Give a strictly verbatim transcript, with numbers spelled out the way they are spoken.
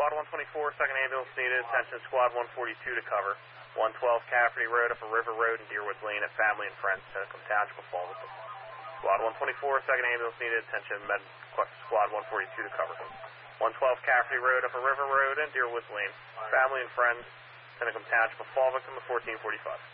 Squad one twenty-four, second ambulance needed. Attention Squad one forty-two to cover. one twelve Cafferty Road, Upper River Road, and Deerwoods Lane at Family and Friends, Seneca Township of Fall Victim. Squad one twenty-four, second ambulance needed. Attention Med Squad one forty-two to cover. one twelve Cafferty Road, Upper River Road, and Deerwoods Lane. Family and Friends, Seneca Township of Fall Victim of fourteen forty-five.